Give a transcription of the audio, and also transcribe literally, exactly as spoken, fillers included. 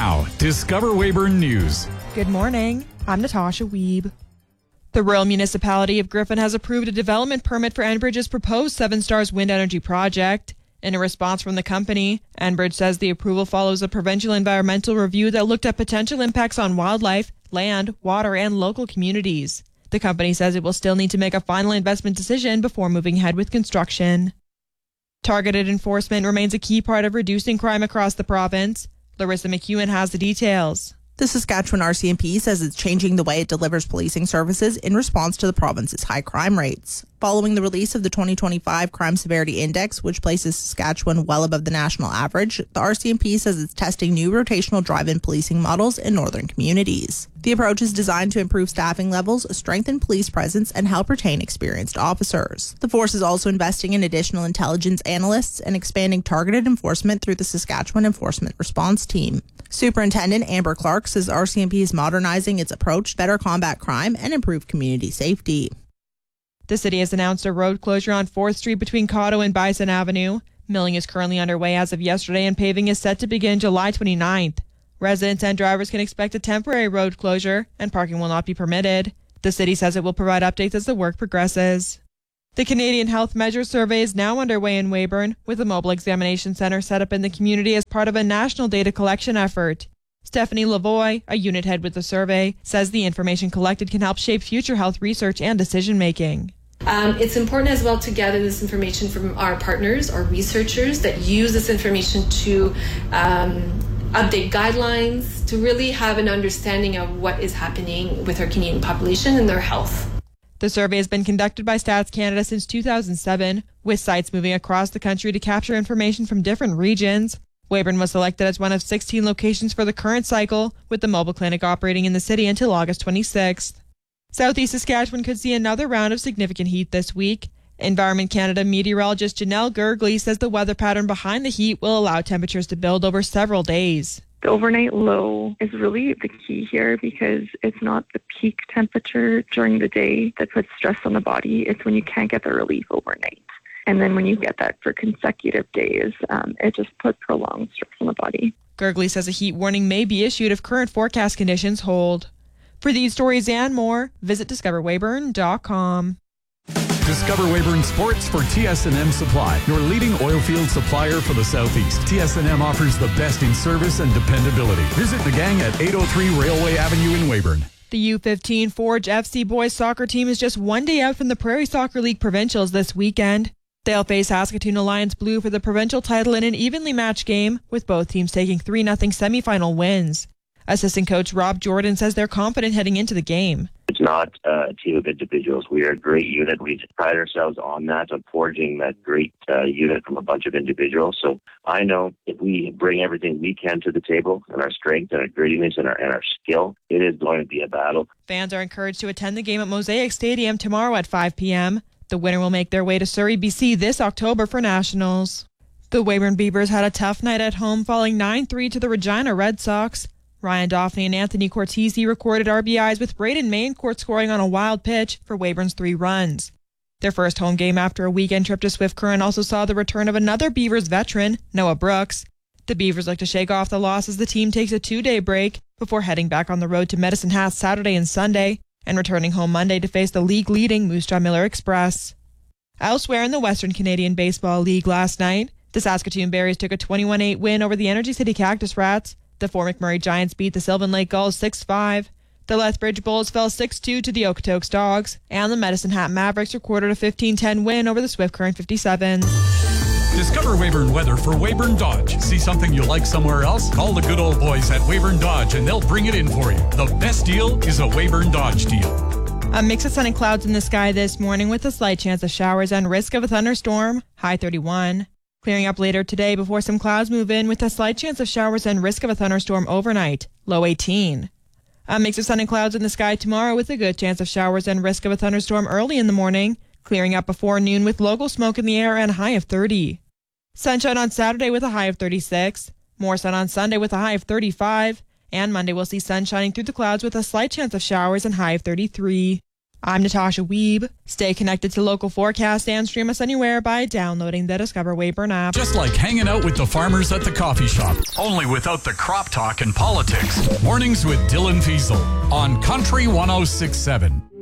Now, Discover Weyburn News. Good morning. I'm Natasha Wiebe. The rural municipality of Griffin has approved a development permit for Enbridge's proposed Seven Stars wind energy project. In a response from the company, Enbridge says the approval follows a provincial environmental review that looked at potential impacts on wildlife, land, water, and local communities. The company says it will still need to make a final investment decision before moving ahead with construction. Targeted enforcement remains a key part of reducing crime across the province. Larissa McEwen has the details. The Saskatchewan R C M P says it's changing the way it delivers policing services in response to the province's high crime rates. Following the release of the twenty twenty-five Crime Severity Index, which places Saskatchewan well above the national average, the R C M P says it's testing new rotational drive-in policing models in northern communities. The approach is designed to improve staffing levels, strengthen police presence, and help retain experienced officers. The force is also investing in additional intelligence analysts and expanding targeted enforcement through the Saskatchewan Enforcement Response Team. Superintendent Amber Clark says R C M P is modernizing its approach to better combat crime and improve community safety. The city has announced a road closure on fourth Street between Cotto and Bison Avenue. Milling is currently underway as of yesterday, and paving is set to begin July twenty-ninth. Residents and drivers can expect a temporary road closure, and parking will not be permitted. The city says it will provide updates as the work progresses. The Canadian Health Measures Survey is now underway in Weyburn, with a mobile examination centre set up in the community as part of a national data collection effort. Stephanie Lavoie, a unit head with the survey, says the information collected can help shape future health research and decision-making. Um, it's important as well to gather this information from our partners, our researchers that use this information to um, update guidelines, to really have an understanding of what is happening with our Canadian population and their health. The survey has been conducted by Stats Canada since two thousand seven, with sites moving across the country to capture information from different regions. Weyburn was selected as one of sixteen locations for the current cycle, with the mobile clinic operating in the city until August twenty-sixth. Southeast Saskatchewan could see another round of significant heat this week. Environment Canada meteorologist Janelle Gergley says the weather pattern behind the heat will allow temperatures to build over several days. The overnight low is really the key here because it's not the peak temperature during the day that puts stress on the body. It's when you can't get the relief overnight. And then when you get that for consecutive days, um, it just puts prolonged stress on the body. Gergley says a heat warning may be issued if current forecast conditions hold. For these stories and more, visit discover weyburn dot com. Discover Weyburn Sports for T S and M Supply, your leading oilfield supplier for the Southeast. T S and M offers the best in service and dependability. Visit the gang at eight oh three Railway Avenue in Weyburn. The U fifteen Forge F C boys soccer team is just one day out from the Prairie Soccer League provincials this weekend. They'll face Saskatoon Alliance Blue for the provincial title in an evenly matched game, with both teams taking three nothing semifinal wins. Assistant coach Rob Jordan says they're confident heading into the game. It's not uh, a team of individuals. We are a great unit. We pride ourselves on that, on forging that great uh, unit from a bunch of individuals. So I know if we bring everything we can to the table and our strength and our grittiness and our, and our skill, it is going to be a battle. Fans are encouraged to attend the game at Mosaic Stadium tomorrow at five p.m. The winner will make their way to Surrey, B C this October for Nationals. The Weyburn Beavers had a tough night at home, falling nine three to the Regina Red Sox. Ryan Daphne and Anthony Cortese recorded R B Is, with Braden Maincourt scoring on a wild pitch for Weyburn's three runs. Their first home game after a weekend trip to Swift Current also saw the return of another Beavers veteran, Noah Brooks. The Beavers look to shake off the loss as the team takes a two-day break before heading back on the road to Medicine Hat Saturday and Sunday, and returning home Monday to face the league-leading Moose Jaw Miller Express. Elsewhere in the Western Canadian Baseball League last night, the Saskatoon Berries took a twenty-one eight win over the Energy City Cactus Rats. The Fort McMurray Giants beat the Sylvan Lake Gulls six five. The Lethbridge Bulls fell six two to the Okotoks Dogs, and the Medicine Hat Mavericks recorded a fifteen ten win over the Swift Current fifty-seven. Discover Weyburn weather for Weyburn Dodge. See something you like somewhere else? Call the good old boys at Weyburn Dodge and they'll bring it in for you. The best deal is a Weyburn Dodge deal. A mix of sun and clouds in the sky this morning with a slight chance of showers and risk of a thunderstorm, high thirty-one. Clearing up later today before some clouds move in with a slight chance of showers and risk of a thunderstorm overnight, low eighteen. A mix of sun and clouds in the sky tomorrow with a good chance of showers and risk of a thunderstorm early in the morning, clearing up before noon with local smoke in the air and a high of thirty. Sunshine on Saturday with a high of thirty-six, more sun on Sunday with a high of thirty-five, and Monday we'll see sun shining through the clouds with a slight chance of showers and high of thirty-three. I'm Natasha Wiebe. Stay connected to local forecast and stream us anywhere by downloading the Discover Weyburn app. Just like hanging out with the farmers at the coffee shop, only without the crop talk and politics. Mornings with Dylan Fiesel on Country one oh six point seven.